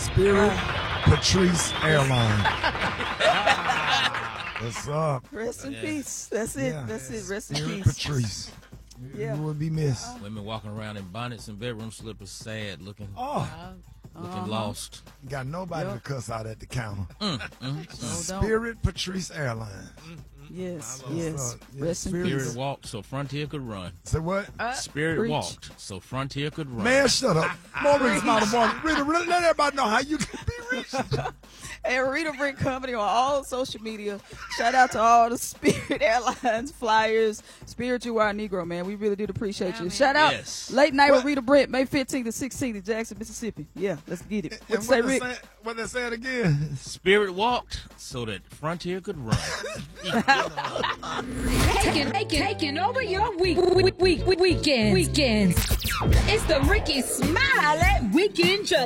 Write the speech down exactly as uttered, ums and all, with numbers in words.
Spirit Patrice Airline. What's up? Rest in yeah. peace. That's it. Yeah. That's it. Rest Spirit in peace. Patrice. Yeah. You would be missed. Women walking around in bonnets and bedroom slippers, sad looking. Oh. Looking uh-huh. lost. Got nobody yep. to cuss out at the counter. Mm, mm, so Spirit Patrice Airline. Mm, yes, yes. yes. Rest in Spirit peace. walked so Frontier could run. Say what? Uh, Spirit preach. walked so Frontier could run. Man, shut up. Maurice Mountain Rita, let everybody know how you can be reached. And Rita Brent Company on all social media. Shout out to all the Spirit Airlines flyers. Spirit, you are a Negro, man. We really do appreciate yeah, you. man. Shout out yes. Late Night what? with Rita Brent, May fifteenth to sixteenth in Jackson, Mississippi. Yeah, let's get it. What And say, what Rick? Say, what they said again? Spirit walked so that Frontier could run. taking, taking, taking over your week, week, week, week, weekends. Weekends. It's the Ricky Smiley Weekend Trouble.